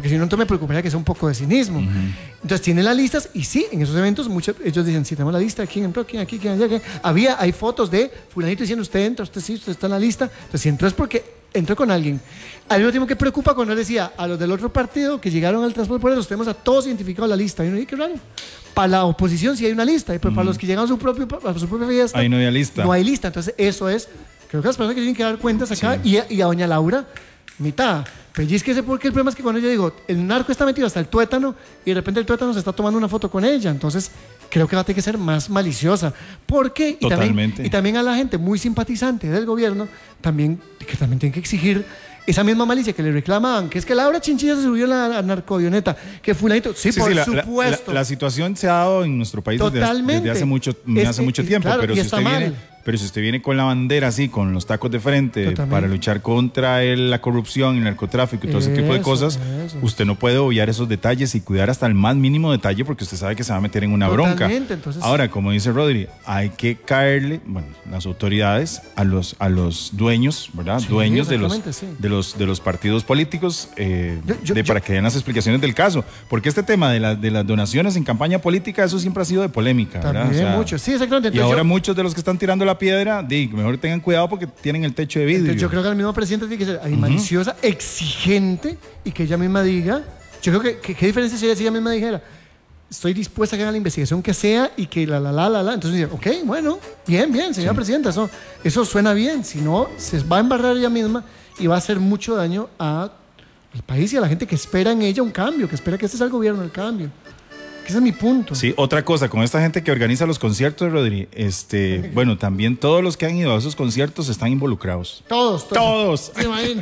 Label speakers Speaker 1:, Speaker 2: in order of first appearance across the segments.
Speaker 1: porque si no, entonces me preocuparía que sea un poco de cinismo. Entonces tienen las listas y sí, en esos eventos ellos dicen, sí, tenemos la lista, quién entró, quién aquí, quién allá. Hay fotos de fulanito diciendo, usted entra, usted sí, usted está en la lista. Entonces si entró es porque entró con alguien. Al mismo tiempo que preocupa cuando él decía a los del otro partido que llegaron al transporte por eso, los tenemos a todos identificados en la lista. Y uno dice, qué raro. Para la oposición sí hay una lista, pero para los que llegan a su propia fiesta,
Speaker 2: ahí no hay lista.
Speaker 1: No hay lista. Entonces eso es, creo que las personas que tienen que dar cuentas acá, y a doña Laura, mitad. Pellizquese, porque el problema es que cuando yo digo, el narco está metido hasta el tuétano y de repente el tuétano se está tomando una foto con ella. Entonces creo que va a tener que ser más maliciosa. Porque, y también a la gente muy simpatizante del gobierno, también tienen que exigir esa misma malicia que le reclamaban, que es que Laura Chinchilla se subió a la narcoavioneta, que fulanito, sí, por supuesto.
Speaker 2: La situación se ha dado en nuestro país desde hace mucho tiempo,
Speaker 1: claro,
Speaker 2: pero si usted viene con la bandera así, con los tacos de frente, para luchar contra la corrupción, el narcotráfico y todo ese tipo de cosas, usted no puede obviar esos detalles y cuidar hasta el más mínimo detalle porque usted sabe que se va a meter en una bronca.
Speaker 1: Entonces,
Speaker 2: ahora, como dice Rodri, hay que caerle, las autoridades a los dueños, ¿verdad?
Speaker 1: Sí,
Speaker 2: dueños de los partidos políticos para que den las explicaciones del caso. Porque este tema de las donaciones en campaña política, eso siempre ha sido de polémica, ¿verdad?
Speaker 1: También mucho, sí, exactamente. Entonces,
Speaker 2: y ahora muchos de los que están tirando la piedra, mejor tengan cuidado porque tienen el techo de vidrio.
Speaker 1: Entonces, yo creo que el mismo presidente tiene que ser maliciosa, exigente, y que ella misma diga, yo creo que qué diferencia sería si ella misma dijera, estoy dispuesta a que haga la investigación que sea y que entonces dice, ok, bueno, bien, señora presidenta, eso suena bien, si no, se va a embarrar ella misma y va a hacer mucho daño al país y a la gente que espera en ella un cambio, que espera que este sea el gobierno del cambio. Ese es mi punto.
Speaker 2: Sí, otra cosa, con esta gente que organiza los conciertos, Rodri, bueno, también todos los que han ido a esos conciertos están involucrados. Todos.
Speaker 1: ¿Se imagina?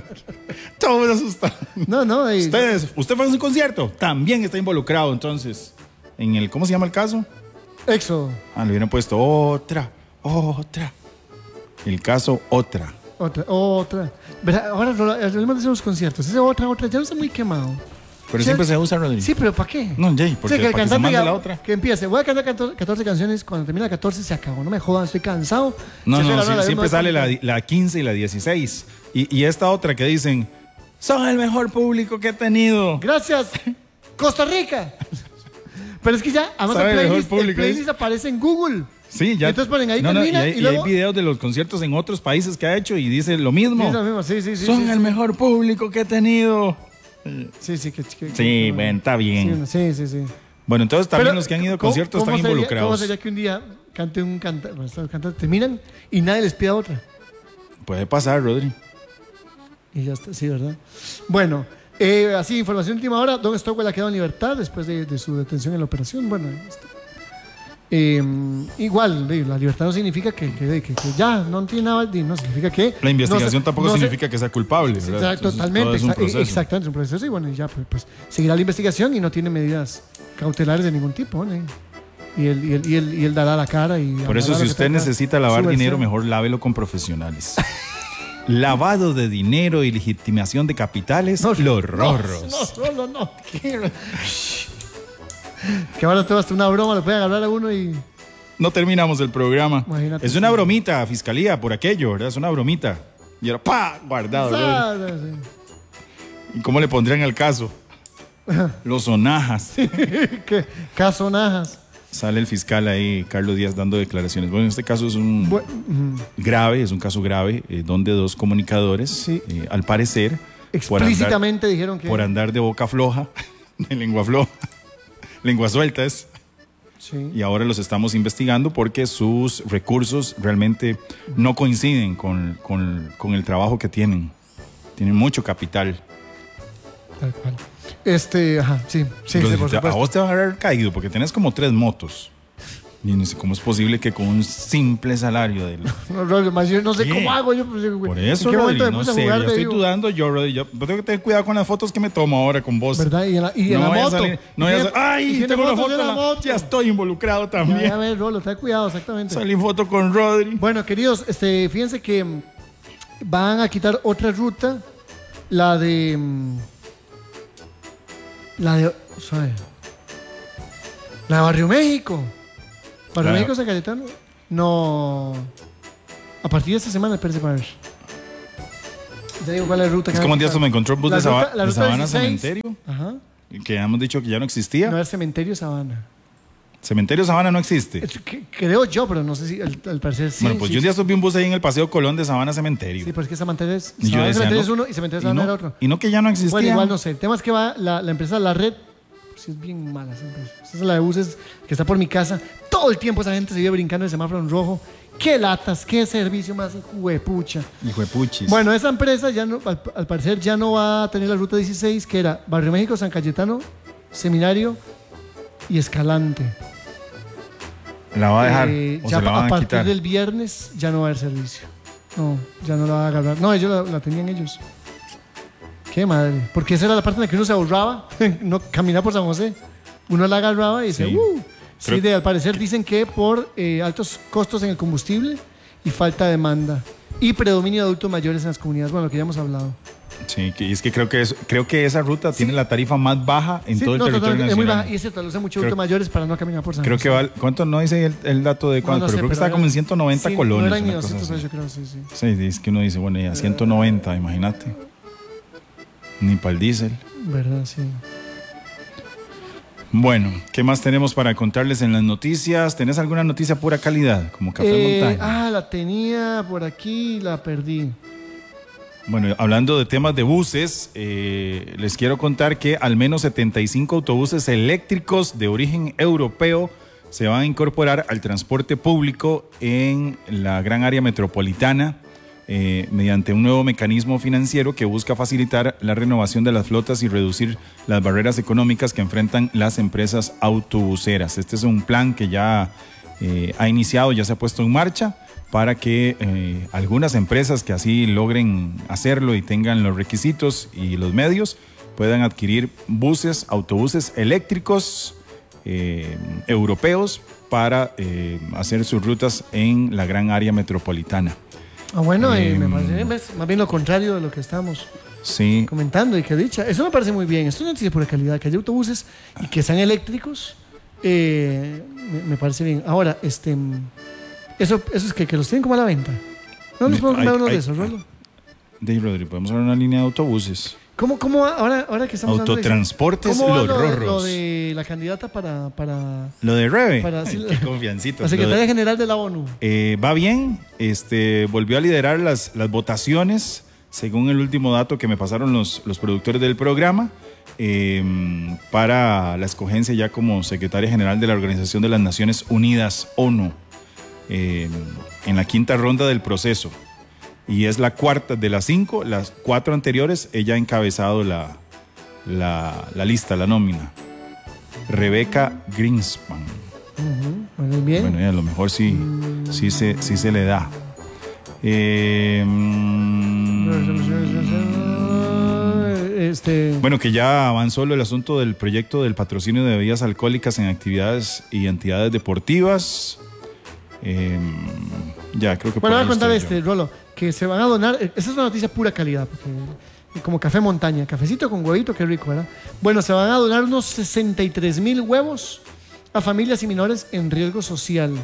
Speaker 2: Todos asustados.
Speaker 1: No.
Speaker 2: ¿Usted fue a un concierto? También está involucrado, entonces, en el, ¿cómo se llama el caso?
Speaker 1: Éxodo.
Speaker 2: Le hubieran puesto otra. El caso otra.
Speaker 1: Ahora hablemos de esos conciertos. Ese otra, ya no está muy quemado.
Speaker 2: Pero siempre se usa, Rodrigo.
Speaker 1: Sí, pero ¿para qué?
Speaker 2: No, Jay, porque
Speaker 1: que el
Speaker 2: para que se mande la otra.
Speaker 1: Que empiece, voy a cantar 14 canciones, cuando termina la 14 se acabó, no me jodan, estoy cansado.
Speaker 2: Siempre sale la 15 y la 16. Y esta otra que dicen, son el mejor público que he tenido.
Speaker 1: Gracias, Costa Rica. Pero es que ya, además el playlist aparece en Google.
Speaker 2: Sí, ya.
Speaker 1: Entonces ponen ahí termina
Speaker 2: y luego hay videos de los conciertos en otros países que ha hecho y dice lo mismo.
Speaker 1: Sí.
Speaker 2: Son el mejor público que he tenido.
Speaker 1: Sí,
Speaker 2: bueno, está bien.
Speaker 1: Sí.
Speaker 2: Bueno, entonces también los que han ido a conciertos están involucrados.
Speaker 1: ¿Cómo sería que un día terminan y nadie les pida otra?
Speaker 2: Puede pasar, Rodri.
Speaker 1: Y ya está, sí, ¿verdad? Bueno, así, información última hora. Don Stockwell ha quedado en libertad después de su detención en la operación. Bueno, igual, la libertad no significa que ya no tiene nada, no significa que...
Speaker 2: La investigación tampoco significa que sea culpable, ¿verdad?
Speaker 1: Totalmente, exactamente, es un proceso y bueno, ya pues seguirá la investigación y no tiene medidas cautelares de ningún tipo, ¿no? Y él dará la cara y...
Speaker 2: Por eso si usted necesita lavar dinero, mejor lávelo con profesionales. Lavado de dinero y legitimación de capitales, los rorros.
Speaker 1: No. Que ahora te vas a una broma, le puede agarrar a uno y...
Speaker 2: No terminamos el programa.
Speaker 1: Imagínate.
Speaker 2: Es una bromita, fiscalía, por aquello, ¿verdad? Es una bromita. Y ahora, ¡pah! Guardado. ¿Y cómo le pondrían al caso? Los sonajas.
Speaker 1: ¿Qué? Casonajas.
Speaker 2: Sale el fiscal ahí, Carlos Díaz, dando declaraciones. Bueno, en este caso es un caso grave, donde dos comunicadores, al parecer,
Speaker 1: explícitamente dijeron que...
Speaker 2: Por andar de boca floja, de lengua floja. Lengua suelta es. Sí. Y ahora los estamos investigando porque sus recursos realmente no coinciden con el trabajo que tienen. Tienen mucho capital.
Speaker 1: Tal cual. Sí,
Speaker 2: entonces,
Speaker 1: por supuesto.
Speaker 2: A vos te va a haber caído porque tenés como 3 motos. Y no sé cómo es posible que con un simple salario de...
Speaker 1: yo no sé cómo hago yo.
Speaker 2: Por eso, Rodri, no sé, yo estoy dudando Rodri, yo tengo que tener cuidado con las fotos que me tomo ahora con vos.
Speaker 1: ¿Verdad? Y en la moto.
Speaker 2: ¡Ay! Tengo una foto en la moto. Ya estoy involucrado también.
Speaker 1: A ver, Rolo, ten cuidado, exactamente.
Speaker 2: Salí foto con Rodri.
Speaker 1: Bueno, queridos, fíjense que van a quitar otra ruta, la de Barrio México. ¿Barrio México San Cayetano? No. A partir de esta semana, espérense para ver. Ya digo cuál es la ruta.
Speaker 2: Es como un día me encontró un bus de Sabana
Speaker 1: 16,
Speaker 2: Cementerio.
Speaker 1: Ajá.
Speaker 2: Que hemos dicho que ya no existía.
Speaker 1: No, es Cementerio Sabana.
Speaker 2: Cementerio Sabana no existe.
Speaker 1: Creo yo, pero no sé si al parecer sí.
Speaker 2: Bueno, pues
Speaker 1: sí,
Speaker 2: yo un día subí un bus ahí en el Paseo Colón de Sabana Cementerio.
Speaker 1: Sí, pero es que Cementerio es uno y Cementerio Sabana era otro.
Speaker 2: Y no que ya no existía.
Speaker 1: Bueno, igual no sé. El tema es que va la empresa La Red, pues es bien mala siempre. Esa es la de buses que está por mi casa. Todo el tiempo esa gente se vive brincando el semáforo en rojo. Qué latas, qué servicio más hijuepucha.
Speaker 2: Hijuepuchis.
Speaker 1: Bueno, esa empresa ya no, al parecer ya no va a tener la ruta 16, que era Barrio México, San Cayetano, Seminario y Escalante.
Speaker 2: ¿La va a dejar?
Speaker 1: Ya a partir del viernes ya no va a haber servicio. No, ya no la va a agarrar. No, ellos la tenían ellos. Qué madre. Porque esa era la parte en la que uno se ahorraba, no caminar por San José. Uno la agarraba y dice, sí, al parecer dicen que por altos costos en el combustible y falta de demanda y predominio de adultos mayores en las comunidades. Bueno, lo que ya hemos hablado.
Speaker 2: Sí, es que creo que esa ruta tiene la tarifa más baja en todo el territorio nacional.
Speaker 1: Es muy baja y es cierto, lo usan muchos adultos mayores para no caminar por San José.
Speaker 2: Creo que ¿cuánto? No dice el dato de cuánto, pero creo que está como en 190 colones.
Speaker 1: No eran ni 200 pesos, yo creo, sí.
Speaker 2: Sí, es que uno dice, bueno, ya 190, imagínate. Ni para el diésel.
Speaker 1: ¿Verdad? Sí.
Speaker 2: Bueno, ¿qué más tenemos para contarles en las noticias? ¿Tenés alguna noticia pura calidad, como Café Montaña?
Speaker 1: La tenía por aquí, la perdí.
Speaker 2: Bueno, hablando de temas de buses, les quiero contar que al menos 75 autobuses eléctricos de origen europeo se van a incorporar al transporte público en la gran área metropolitana mediante un nuevo mecanismo financiero que busca facilitar la renovación de las flotas y reducir las barreras económicas que enfrentan las empresas autobuseras. Este es un plan que ya ha iniciado, ya se ha puesto en marcha para que algunas empresas que así logren hacerlo y tengan los requisitos y los medios puedan adquirir autobuses eléctricos europeos para hacer sus rutas en la gran área metropolitana.
Speaker 1: Bueno, me parece más bien lo contrario de lo que estamos comentando y que dicha. Eso me parece muy bien. Esto es una noticia por calidad, que haya autobuses y que sean eléctricos, me parece bien. Ahora, eso es que los tienen como a la venta. No nos podemos comprar uno de esos, ¿no?
Speaker 2: Rodri, podemos hablar una línea de autobuses.
Speaker 1: ¿Cómo ahora que estamos
Speaker 2: Autotransportes Los Rorros?
Speaker 1: Lo de la candidata para
Speaker 2: lo de Rebe. Qué confiancito.
Speaker 1: La Secretaria General de la ONU.
Speaker 2: Va bien. Volvió a liderar las votaciones, según el último dato que me pasaron los productores del programa, para la escogencia ya como Secretaria General de la Organización de las Naciones Unidas, ONU, en la quinta ronda del proceso. Y es la cuarta de las 5, las 4 anteriores, ella ha encabezado la lista, la nómina. Rebecca Greenspan.
Speaker 1: Muy bien.
Speaker 2: Bueno, a lo mejor sí se le da. Bueno, que ya avanzó el asunto del proyecto del patrocinio de bebidas alcohólicas en actividades y entidades deportivas. Ya, creo que...
Speaker 1: Bueno, voy a contar Rolo, que se van a donar, esa es una noticia pura calidad, porque como Café Montaña, cafecito con huevito, qué rico, ¿verdad? Bueno, se van a donar unos 63,000 huevos a familias y menores en riesgo social,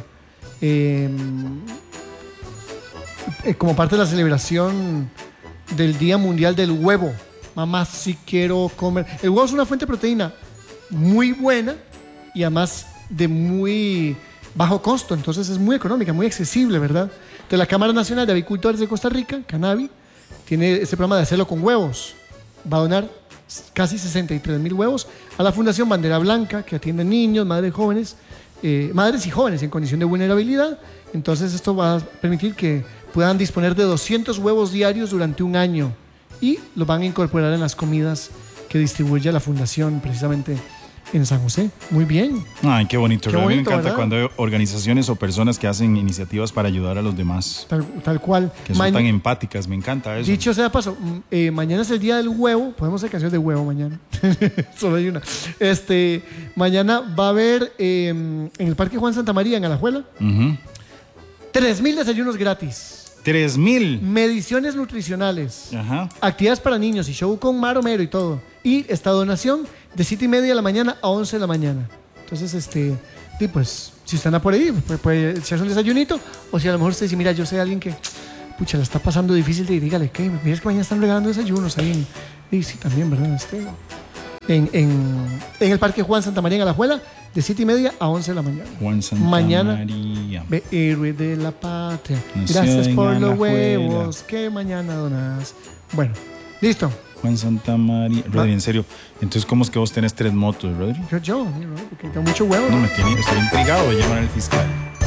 Speaker 1: como parte de la celebración del Día Mundial del Huevo. Mamá, si quiero comer. El huevo es una fuente de proteína muy buena y además de muy bajo costo, entonces es muy económica, muy accesible, ¿verdad? Entonces la Cámara Nacional de Avicultores de Costa Rica, Canavi, tiene este programa de hacerlo con huevos. Va a donar casi 63,000 huevos a la Fundación Bandera Blanca, que atiende niños, madres y jóvenes en condición de vulnerabilidad. Entonces esto va a permitir que puedan disponer de 200 huevos diarios durante un año y los van a incorporar en las comidas que distribuye la Fundación precisamente en San José. Muy bien.
Speaker 2: Ay, qué bonito.
Speaker 1: Qué bonito,
Speaker 2: a mí me encanta, ¿verdad?,
Speaker 1: cuando
Speaker 2: hay organizaciones o personas que hacen iniciativas para ayudar a los demás.
Speaker 1: Tal cual.
Speaker 2: Que son tan empáticas, me encanta eso.
Speaker 1: Dicho sea paso, mañana es el día del huevo. Podemos hacer canciones de huevo mañana. Solo hay una. Mañana va a haber en el Parque Juan Santa María, en Alajuela, 3,000 desayunos gratis.
Speaker 2: 3,000.
Speaker 1: Mediciones nutricionales.
Speaker 2: Ajá.
Speaker 1: Actividades para niños y show con Mar Homero y todo. Y esta donación de 7:30 de la mañana a 11 de la mañana. Entonces, pues, si usted anda por ahí, puede echarse un desayunito. O si a lo mejor usted dice, mira, yo sé de alguien que pucha, la está pasando difícil, dígale, ¿qué? Mira, es que mañana están regalando desayunos ahí y sí, también, ¿verdad? En el Parque Juan Santa María en Alajuela, de 7:30 a 11 de la mañana.
Speaker 2: Juan Santa
Speaker 1: mañana,
Speaker 2: María.
Speaker 1: Héroe de la patria.
Speaker 2: Nació
Speaker 1: Gracias
Speaker 2: en
Speaker 1: por los
Speaker 2: Alajuela.
Speaker 1: huevos que mañana donas. Bueno, listo.
Speaker 2: Juan Santa María. Rodri, en serio. Entonces, ¿cómo es que vos tenés 3 motos, Rodri?
Speaker 1: Yo, porque tengo mucho huevo.
Speaker 2: No, estoy intrigado de llamar al fiscal.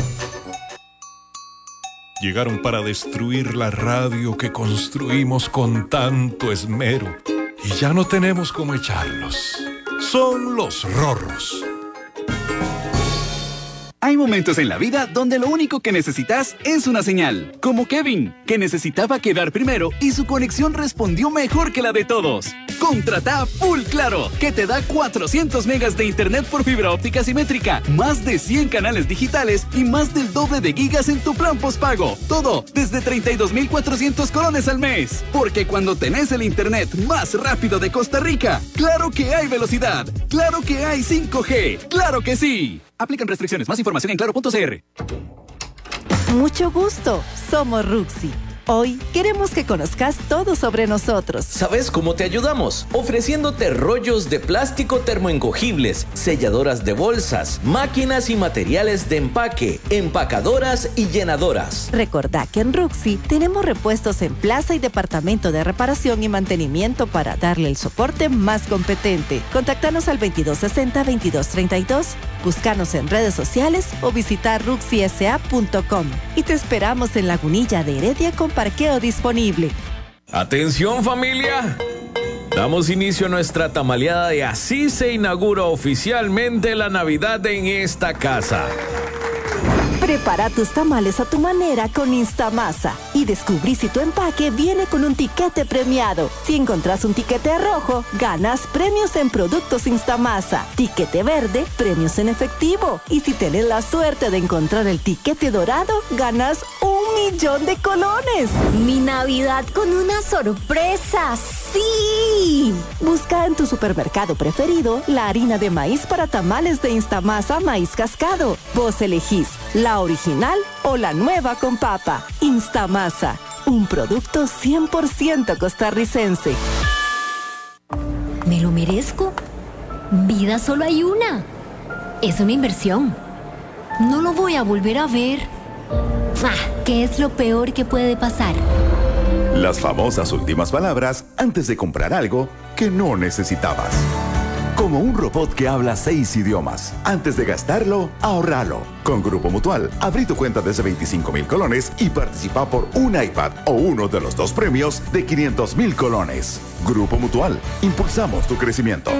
Speaker 3: Llegaron para destruir la radio que construimos con tanto esmero. Y ya no tenemos cómo echarlos. Son los rorros.
Speaker 4: Hay momentos en la vida donde lo único que necesitas es una señal. Como Kevin, que necesitaba quedar primero y su conexión respondió mejor que la de todos. Contrata Full Claro, que te da 400 megas de internet por fibra óptica simétrica, más de 100 canales digitales y más del doble de gigas en tu plan postpago. Todo desde 32,400 colones al mes. Porque cuando tenés el internet más rápido de Costa Rica, claro que hay velocidad, claro que hay 5G, claro que sí. Aplican restricciones. Más información en claro.cr.
Speaker 5: Mucho gusto. Somos Ruxy. Hoy queremos que conozcas todo sobre nosotros.
Speaker 6: ¿Sabes cómo te ayudamos? Ofreciéndote rollos de plástico termoencogibles, selladoras de bolsas, máquinas y materiales de empaque, empacadoras y llenadoras.
Speaker 5: Recordá que en Ruxy tenemos repuestos en plaza y departamento de reparación y mantenimiento para darle el soporte más competente. Contáctanos al 2260-2232, búscanos en redes sociales o visitar ruxysa.com. Y te esperamos en Lagunilla de Heredia con parqueo disponible.
Speaker 7: ¡Atención, familia! Damos inicio a nuestra tamaleada y así se inaugura oficialmente la Navidad en esta casa.
Speaker 5: Prepara tus tamales a tu manera con Instamasa y descubrí si tu empaque viene con un tiquete premiado. Si encontrás un tiquete rojo, ganas premios en productos Instamasa. Tiquete verde, premios en efectivo. Y si tenés la suerte de encontrar el tiquete dorado, ganas 1,000,000 de colones.
Speaker 8: Mi Navidad con una sorpresa, ¡sí!
Speaker 5: Busca en tu supermercado preferido la harina de maíz para tamales de Instamasa Maíz Cascado. Vos elegís la original o la nueva con papa. Instamasa, un producto 100% costarricense.
Speaker 8: ¿Me lo merezco? Vida solo hay una. Es una inversión. No lo voy a volver a ver. ¿Qué es lo peor que puede pasar?
Speaker 9: Las famosas últimas palabras antes de comprar algo que no necesitabas. Como un robot que habla 6 idiomas. Antes de gastarlo, ahorralo. Con Grupo Mutual, abrí tu cuenta desde 25,000 colones y participa por un iPad o uno de los 2 premios de 500,000 colones. Grupo Mutual, impulsamos tu crecimiento.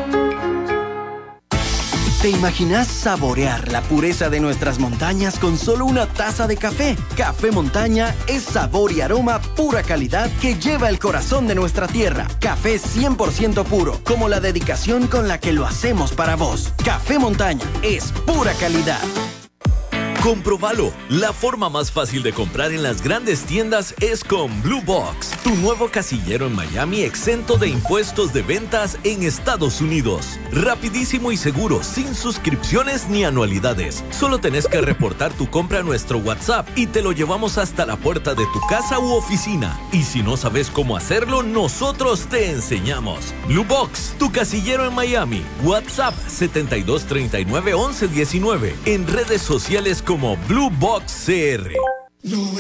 Speaker 10: ¿Te imaginas saborear la pureza de nuestras montañas con solo una taza de café? Café Montaña es sabor y aroma pura calidad que lleva el corazón de nuestra tierra. Café 100% puro, como la dedicación con la que lo hacemos para vos. Café Montaña es pura calidad.
Speaker 11: Comprobalo. La forma más fácil de comprar en las grandes tiendas es con Blue Box, tu nuevo casillero en Miami exento de impuestos de ventas en Estados Unidos. Rapidísimo y seguro, sin suscripciones ni anualidades. Solo tenés que reportar tu compra a nuestro WhatsApp y te lo llevamos hasta la puerta de tu casa u oficina. Y si no sabes cómo hacerlo, nosotros te enseñamos. Blue Box, tu casillero en Miami. WhatsApp 7239-1119. En redes sociales como Blue Box CR.
Speaker 12: 99.1